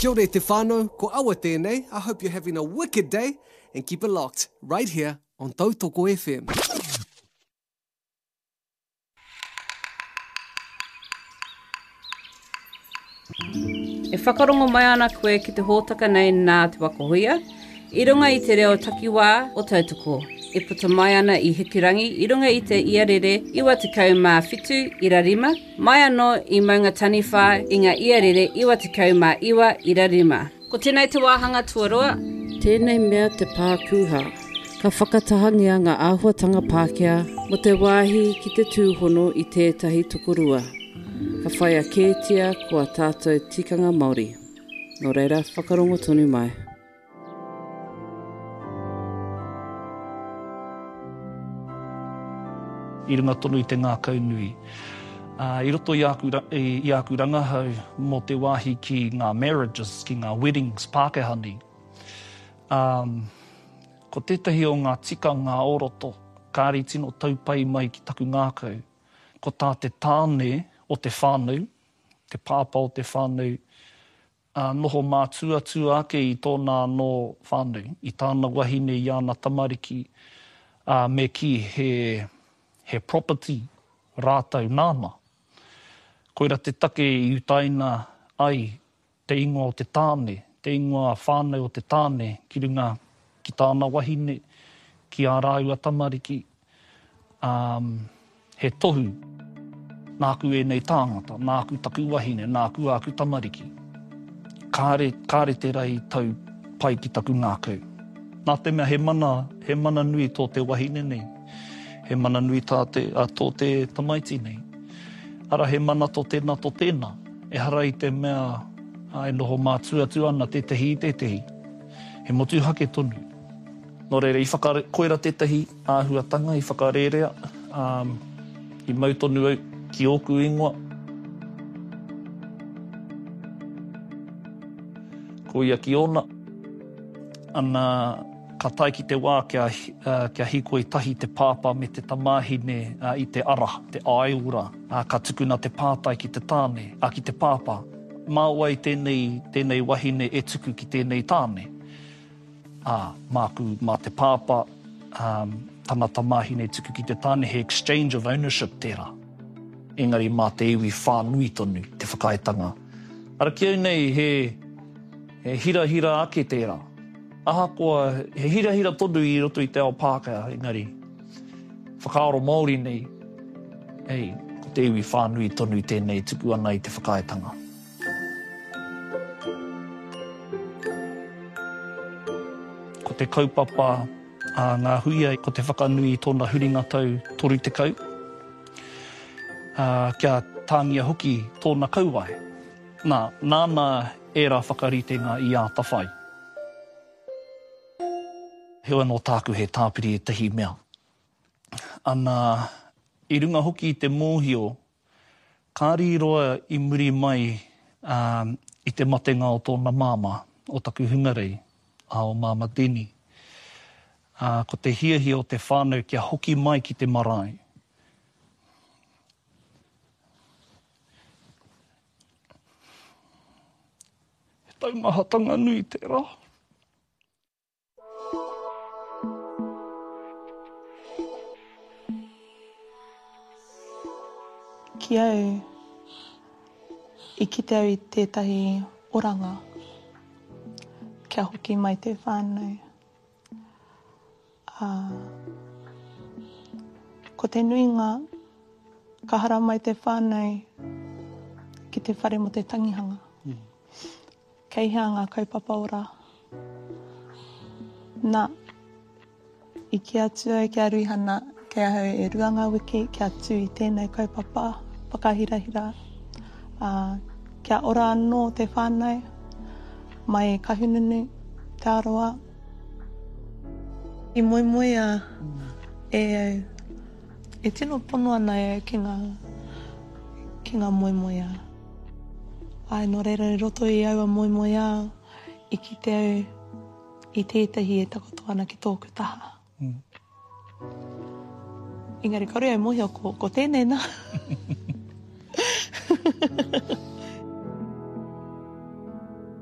Kia ora te whānau, ko awa tēnei. I hope you're having a wicked day and keep it locked right here on Tautoko FM. E whakarongo mai ana koe ki te hōtaka nei nā te wakohuia, I runga I te reo takiwā o Tautoko. E puta mai ana I Hikurangi, I runga I te iarere 97.5, mai anō I Maunga Taniwha I ngā iarere 99.5. Ko tēnei te wāhanga tuarua. Tēnei mea te pākuha. Ka whakatahangia ngā āhuatanga Pākehā mo te wāhi ki te tūhono I tētahi tukurua. Ka whai a kētia kua tātou tikanga Māori. Nō reira, whakarongo tonu mai. I runga tonu I te ngā kaunui. I roto I aku rangahau mo te wāhi ki ngā marriages, ki ngā weddings, Pākehani. Ko tētahi o ngā tika ngā oroto, kāri tino taupai mai ki taku ngākau. Ko tā te tāne o te whānau, te pāpa o te whānau, noho mā tuatua ake I tōna no whānau, I tāna wahine I ana tamariki, me ki he property rātau nāna. Koira te take I utaina ai te ingoa o te tāne, te ingoa whānau o te tāne, ki runga ki tāna wahine, ki a rāua tamariki, he tohu, nāku e nei tāngata, nāku taku wahine, nāku āku tamariki. Kāre te rai tau pai ki taku ngākau. Nā te mea he mana nui tō te wahine nei, he mana nui tō te tamaiti nei. Ara he mana tō tēnā, e hara I te mea e noho mā tuatu ana tētahi I tētahi. He motu hake tonu. Nō reira, I koira tētahi āhuatanga, I whakarerea, I mautonu au ki oku ingoa. Ko ia ki ona, ana ka tai ki te wā kia hiko I tahi te pāpā me te tamāhine I te ara, te aiora, ka tukuna te pātai ki te tāne, ki te pāpā. Māua I tēnei wahine e tuku ki tēnei tāne. Mā te pāpā, tana tamāhine e tuku ki te tāne, he exchange of ownership tērā. Engari mā te iwi whānui tonu, te whakaetanga. Ara ki au nei he hira ake tērā. Ahakoa, he hira tonu I roto I te ao Pākehā, engari. Whakaaro Māori nei, ko te iwi whānui tonu I tēnei tuku ana I te whakaetanga. Ko te kaupapa a ngā huia, ko te whakanui I tōna huringa tau toru te kau. Kia tāngia hoki tōna kauai. Nāna era whakaritenga I a tawhai. Hewa no tāku he tāpiri e tahi mea. Ana, I runga hoki I te mōhio, kāri roa I muri mai I te matenga o tōna māma, o taku hungarei, o māma Deni. Ko te hiahia o te whānau kia hoki mai ki te marae. He taumahatanga nui tērā. Ki au, I kite au I tētahi oranga, kia hoki mai te whānau. Ko te nuinga, ka hara mai te whānau ki te whare mo te tangihanga. Kei hea ngā kaupapa ora. Nā, I kia atu au kia ruihana, kia hau e ruanga wiki, kia atu I tēnei kaupapa, pakahirahira. Kia ora anō te whānau, mai ka hununu, te aroa. I moe e au, e tino pono ana e au ki ngā moe a. Ai, no reira roto I au a moe a, I kite au I tētahi e takoto ana ki tōku taha. Engari, karu au mohi o ko tēnei nā.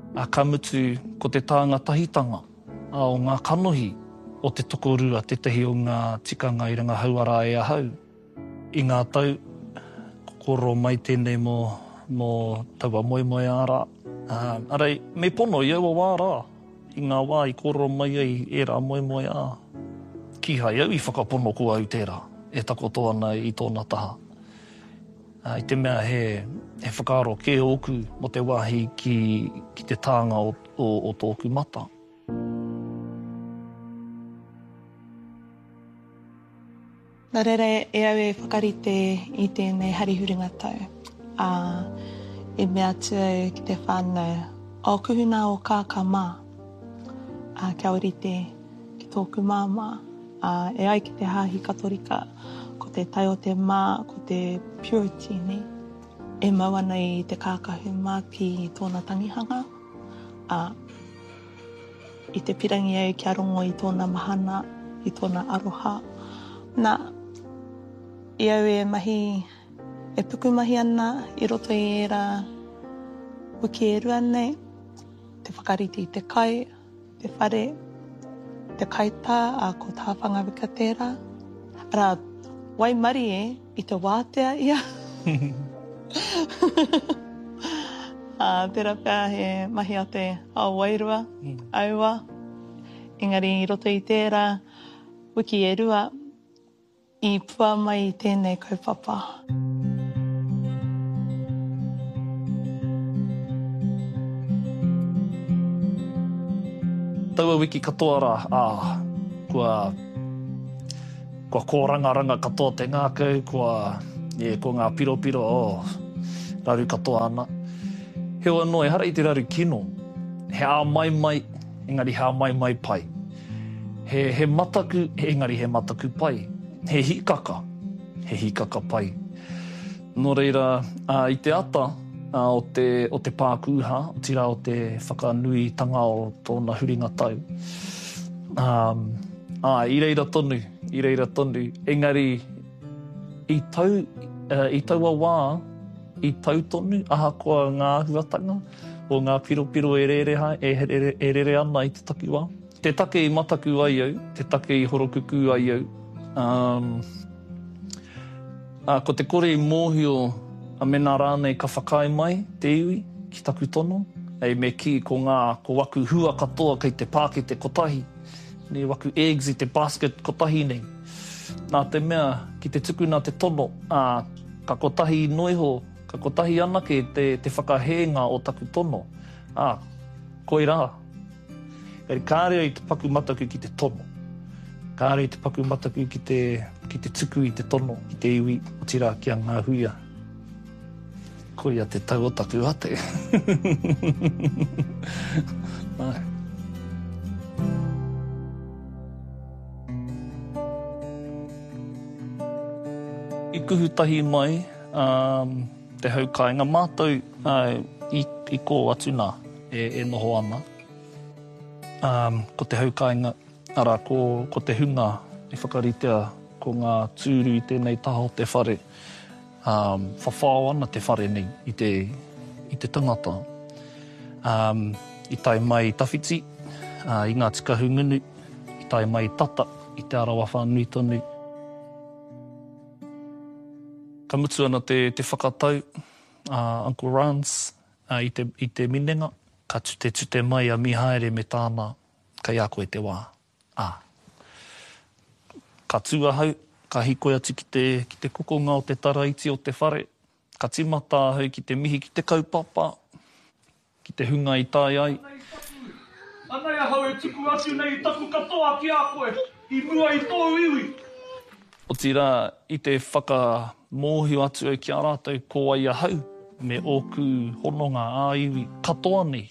ka mutu ko te tāngatahitanga o ngā kanohi o te tokorua te tehi o ngā tikanga i runga hauara e ahau. I ngā tau, kokoro mai tēnei mō taua moemoe ara. Arei, me pono i aua wā rā, i ngā wā i koro mai ai e rā moemoe a. Ki hai au i whakapono kua au tērā, e takoto ana i tōna taha. I te mea he whakaaro ke oku mo te wāhi ki te tānga o tōku mata. Nā reira e au e whakarite i tēnei harihuringa tau. E mea atu ki te whānau, o kuhuna o kāka mā, kia orite ki tōku māma, e ai ki te hāhi katorika, ko te tai o te mā, ko te purity ne. E mau ana i te kākahu mā ki tōna tangihanga. I te pirangi au kia rongo i tōna mahana, i tōna aroha. Nā, i au e mahi, e puku mahi ana i roto i e rā wiki e rua nei, te whakarite i te kai, te whare, te kaita a ko tā whangawika tērā. Rā, wai mari i te wātea ia. Tērā pēr he mahi a te ao wairua, aua. Engari i roto i tērā wiki e rua, i pua mai i tēnei kaupapa. Taua wiki katoa rā, kua kōrangaranga katoa te ngākau, ko ngā piropiro, raru katoa ana. Heo anō e hara i te raru kino, he ā mai, engari he ā mai pai. He mataku, engari he mataku pai. He hikaka pai. Nō reira, i te ata o te pākuha, o tira o te whakanuitanga o tōna huringa tau. I reira tonu. Engari, i taua wā, i tau tonu, ahakoa ngā huatanga o ngā piropiro e rere ana i te taki wā. Te take i mataku ai au, te take i horokuku ai au. Ko te kore i mōhio a mena rānei ka whakai mai te iwi ki taku tono. Ei me ki ko waku hua katoa kei te pāke te kotahi. Ne waku eggs i te basket kotahi nei. Nā te mea ki te tukuna te tono, ka kotahi noiho, ka kotahi anake te whakahenga o taku tono. Koi rā. Kari kārea i te paku mataku ki te tono. Kāre i te paku mataku ki te tuku i te tono, i te iwi, o tira ki a ngā huia. Ko ia te tau o taku ate. I kuhutahi mai, te haukainga mātou i ko atu nā e noho ana. Ko te haukainga, ara ko te hunga i whakaritea ko ngā tūru i tēnei taha o te whare. Whawhao ana te whare nei i te tangata. I tai mai i tawhiti, i ngā tikahu ngunu, i tai mai i tata, i te arawa whanui tonu. Ka mutu ana te whakatau, Uncle Rans, i te minenga, ka tute mai a mihaere me tāna, ka ia koe te wā. Ka tuahau, ka hikoe atu ki te kokonga o te taraiti o te whare, ka timata hau ki te mihi ki te kaupapa, ki te hunga i tai ai. Anai ahau e tuku atu nei taku katoa ki a koe, i mua i tō iwi. O tira, i te whakamōhio atu au ki a rātou ko ai ahau, me ōku hononga a iwi katoa nei.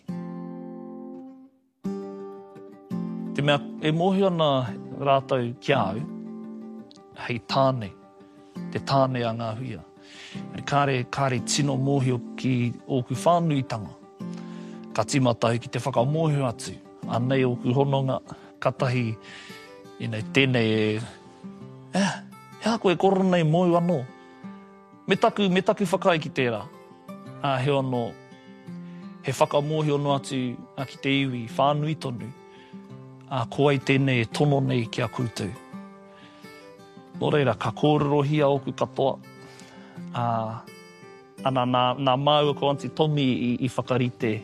Te mea, e mōhio ana rātou ki au, hei tāne, te tāne a ngā huia. Kāre tino mōhio ki ōku whānuitanga. Ka timata ki te whakamōhio atu. Anei ōku hononga, katahi, tēnei hea koe koronei mōu anō. Me taku whakai ki tērā. He he whakamohio no atu ki te iwi, whānui tonu, ko ai tēnei e tono nei ki a koutou. Nō reira, ka kōrero hia oku katoa. Ana nā māua ko Aunty Tommy i whakarite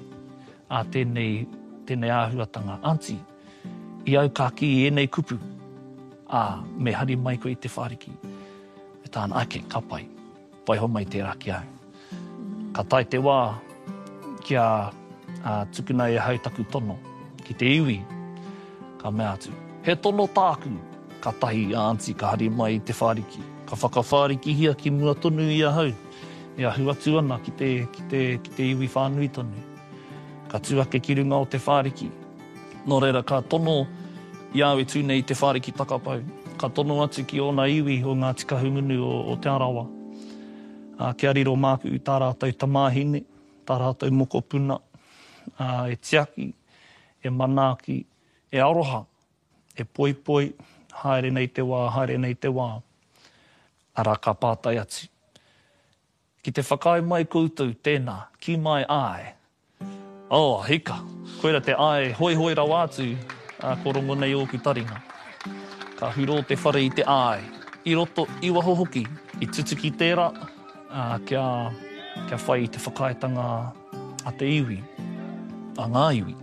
tēnei āhuatanga. Aunty, i au ka ki i enei kupu, me hari mai ko i te whariki. E tāna, ake, ka pai. Pai ho mai te raki au. Ka tai te wā, kia tukuna e hautaku tono, ki te iwi, ka mea atu. He tono tāku, ka tahi Aunty ka hari mai i te whariki. Ka whakawhariki hia ki mua tonu i a hau. E ahu atu ana ki te iwi whānui tonu. Ka tuake ki runga o te whāriki. Nō reira, ka tono i au e tūnei te whāriki takapau. Ka tono atu ki ona iwi o ngā tika hungunu o te arawa. Kia riro māku i tā rātou tamāhine, tā rātou mokopuna, e tiaki, e manaki, e aroha, e poipoi, haere nei te wā, haere nei te wā. Ara ka pātai atu. Ki te whakae mai koutou tēnā, ki mai ai. Hika, koera te ai hoi rau atu, ko rongo nei o ku taringa. Ka huro te whare i te ai, i roto i waho hoki, i tutuki tērā, kia whai i te whakaetanga a te iwi, a ngā iwi.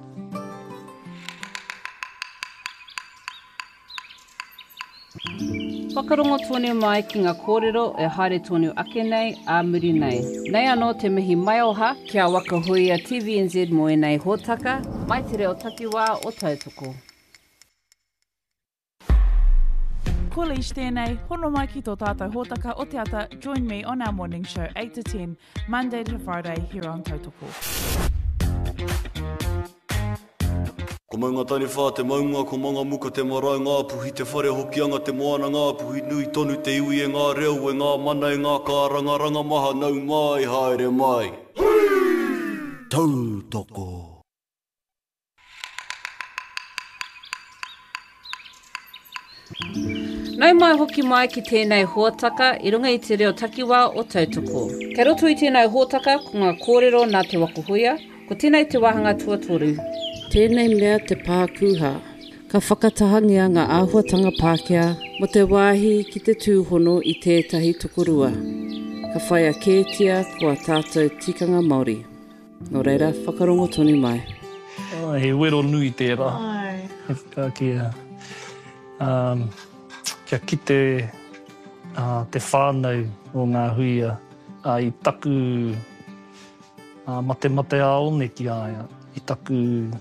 Whakarongo tōne mai ki ngā kōrero e haere tōne ake nei, a muri nei. Nei anō te mihi mai oha, kia wakahoia TVNZ mo e nei hōtaka, mai te reo takiwā o tautoko. Ko Leish tēnei, hono mai ki tō tātou hōtaka o te ata, join me on our morning show 8 to 10, Monday to Friday here on Tautoko. Ko maunga tani whā te maunga, ko manga muka te marae ngā puhi, te whare hokianga te moana ngā puhi, nui tonu te iwi e ngā reo, e ngā mana e ngā kāranga, ranga maha nau mai, haere mai. Tautoko. Nau mai hoki mai ki tēnei hōtaka, i runga i te reo takiwā o Tautoko. Kei roto i tēnei hōtaka, ko ngā kōrero nā te wakuhuia, ko tēnei te wahanga tuatoru. Tēnei mea te pākuha, ka whakatahangia ngā āhuatanga Pākehā mo te wāhi ki te tūhono i tētahi tukurua. Ka whai a kētia kua tātou tikanga Māori. Nō reira, whakarongo tonu mai. He wero nui tērā. Kia kite te whānau o ngā huia i taku mate aone ki aia, i taku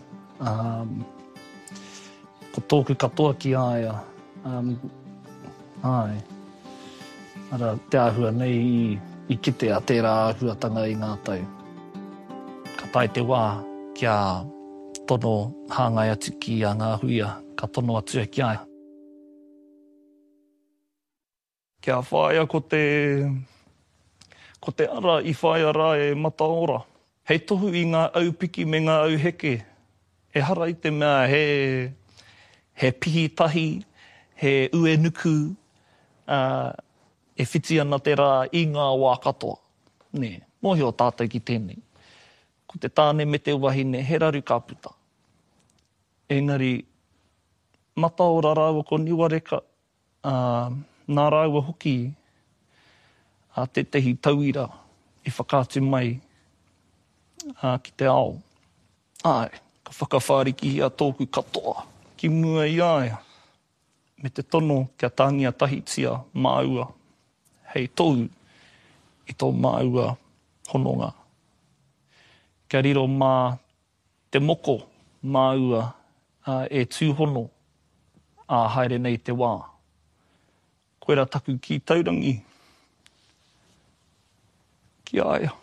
ko tōku katoa ki aia. Ara te āhua nei i kite a tērā āhuatanga i ngā tau. Ka tai te wā kia tono hāngai atu ki a ngā huia, ka tono atu ki aia. Kia whāia ko te ara i whāia rā e mataora. Hei tohu i ngā aupiki me ngā auheke. E hara i te mea he pihi tahi, he ue nuku, e whiti ana te rā i ngā wā katoa. Ne, mohi o tātou ki tēnei. Ko te tāne me te wahine, he raru ka puta. Engari, mataora rāua ko niwareka, nā rāua hoki, te tehi tauira i whakātu mai ki te ao. Ka whakawhariki a tōku katoa, ki mua i aia. Me te tono kia tāngia tahitia māua. Hei tōu i tō māua hononga. Kia riro mā te moko māua e tūhono a haere nei te wā. Koera taku ki taurangi. Ki aia.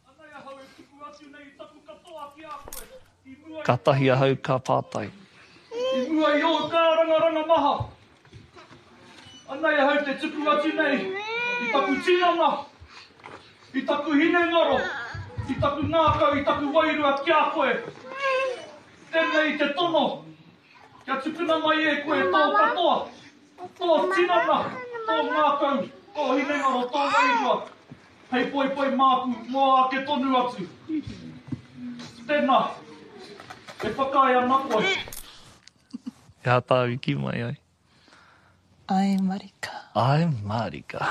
Ka tahi a hau ka pātai. I mua i o tā ranga maha. Anai a hau te tuku atu nei. I taku tinanga. I taku hine ngaro. I taku ngākau, i taku wairua kia koe. Tēnei te tono. Kia tukuna mai e koe tō katoa. Tō tinanga. Tō ngākau. Tō hine ngaro. Tō wairua. Hei poi māku. Moa ke tonu atu. Tēnā. E whakaia nā koe. E hātāwi ki mai ai. Ai Marika. Ai Marika.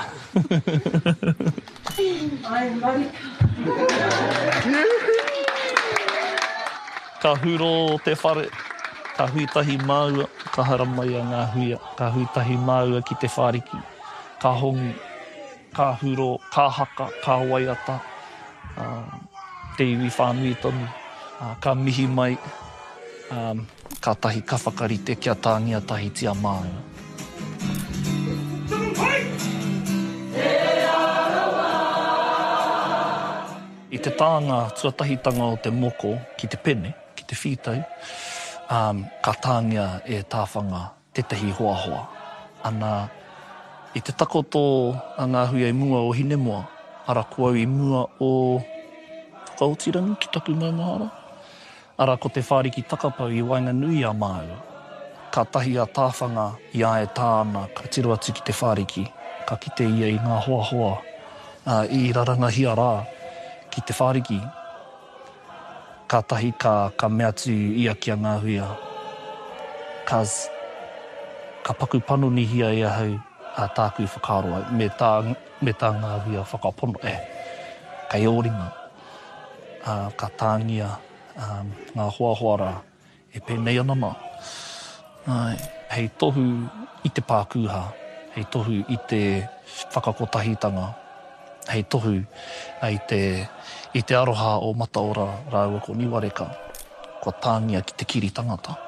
Ai, Marika. Ka huro te whare, ka huitahi māua, ka haramai a ngā huia, ka huitahi māua ki te whariki, ka hongi, ka huro, ka haka, ka waiata, te iwi whānui tonu, ka mihi mai, ka tahi ka whakarite kia tāngia tahi tia māua. I te tānga tuatahitanga o te moko ki te pene, ki te whitau, ka tāngia e tāwhanga tetahi hoahoa. Ana, i te takoto a ngā hui i mua o Hinemoa, ara kua i mua o Whakaotirangi ki taku mai mahara. Ara ko te whāriki takapau i Wainganui a māua. Ka tahi a tāwhanga i ae tāna, ka tiro atu ki te whāriki, ka kite ia i ngā hoahoa, i Rarangahia rā, ki te whāriki, ka tahi ka mea tu ia ki a ngā huia. Ka paku panoni hia ia hau a tāku whakaroa, me tā ngā huia whakapono. Kei oringa, ka tāngia ngā hoahoara e pēnei ana mā. Hei tohu i te pākuha, hei tohu i te whakakotahitanga, hei tohu i te aroha o Mataora rāua ko Niwareka, kua tāngia ki te kiri tangata.